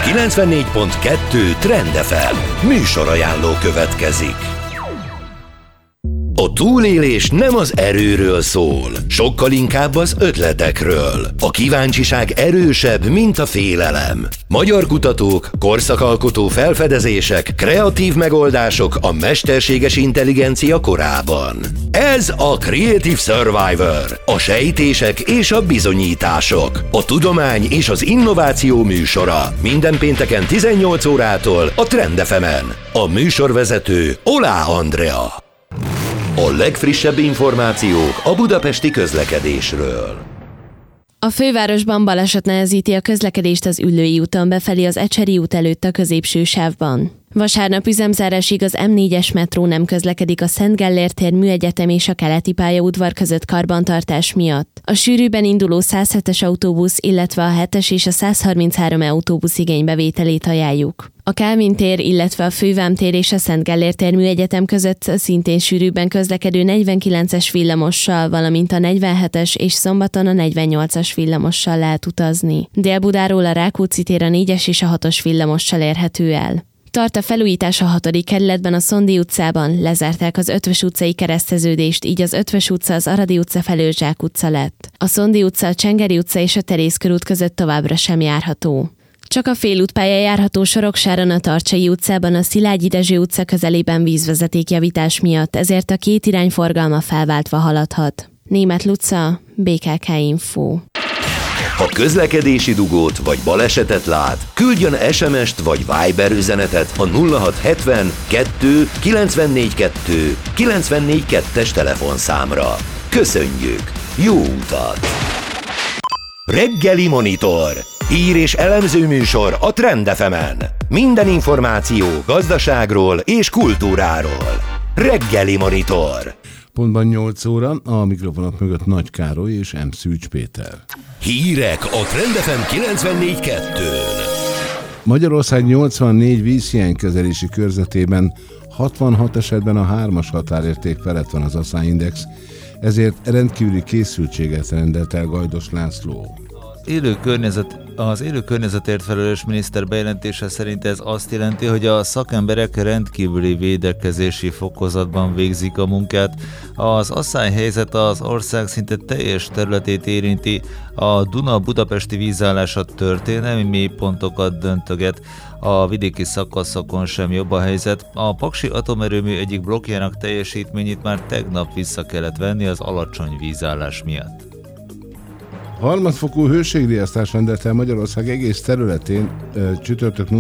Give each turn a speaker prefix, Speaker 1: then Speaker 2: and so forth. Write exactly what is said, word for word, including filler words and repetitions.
Speaker 1: kilencvennégy pont kettő Trend ef em műsorajánló következik. A túlélés nem az erőről szól, sokkal inkább az ötletekről. A kíváncsiság erősebb, mint a félelem. Magyar kutatók, korszakalkotó felfedezések, kreatív megoldások a mesterséges intelligencia korában. Ez a Creative Survivor, a sejtések és a bizonyítások, a tudomány és az innováció műsora. Minden pénteken tizennyolc órától a Trend ef emen. A műsorvezető Olá Andrea. A legfrissebb információk a budapesti közlekedésről.
Speaker 2: A fővárosban baleset nehezíti a közlekedést az Üllői úton befelé az Ecseri út előtt a középső sávban. Vasárnap üzemzárásig az em négyes metró nem közlekedik a Szent Gellért tér, Műegyetem és a Keleti pályaudvar között karbantartás miatt. A sűrűben induló száz hetes autóbusz, illetve a hetes és a száz harminchárom autóbusz igénybevételét ajánljuk. A Kálvin tér, illetve a Fővám tér és a Szent Gellért tér Műegyetem között szintén sűrűbben közlekedő negyvenkilences villamossal, valamint a negyvenhetes és szombaton a negyvennyolcas villamossal lehet utazni. Dél-Budáról a Rákóczi tér a négyes és a hatos villamossal érhető el. Tart a felújítás a hatodik kerületben, a Szondi utcában, lezárták az Ötvös utcai kereszteződést, így az Ötvös utca az Aradi utca felől Zsák utca lett. A Szondi utca, a Csengeri utca és a Terész körút között továbbra sem járható. Csak a félútpálya járható Soroksáron a Tarcsai utcában, a Szilágyi Dezső utca közelében vízvezetékjavítás miatt, ezért a két irány forgalma felváltva haladhat. Németh Luca, bé ká ká Info.
Speaker 1: Ha közlekedési dugót vagy balesetet lát, küldjön es em est vagy Viber üzenetet a nulla hat hetven kettő kilencvennégy kettő kilencvennégy kettes telefonszámra. Köszönjük! Jó utat! Reggeli Monitor. Hír és elemző műsor a Trend ef emen. Minden információ gazdaságról és kultúráról. Reggeli Monitor.
Speaker 3: Pontban nyolc óra, a mikrofonok mögött Nagy Károly és M. Szűcs Péter.
Speaker 1: Hírek a Trend ef em kilencvennégy kettőn.
Speaker 3: Magyarország nyolcvannégy vízhiánykezelési körzetében hatvanhat esetben a hármas határérték felett van az asszályindex, ezért rendkívüli készültséget rendelt el Gajdos László.
Speaker 4: Élő környezet, az élő környezetért felelős miniszter bejelentése szerint ez azt jelenti, hogy a szakemberek rendkívüli védekezési fokozatban végzik a munkát. Az asszályhelyzet az ország szinte teljes területét érinti, a Duna-budapesti vízállása történelmi mélypontokat döntöget, a vidéki szakaszokon sem jobb a helyzet. A Paksi atomerőmű egyik blokkjának teljesítményét már tegnap vissza kellett venni az alacsony vízállás miatt.
Speaker 3: Harmadfokú hőségriasztás rendelt el Magyarország egész területén csütörtök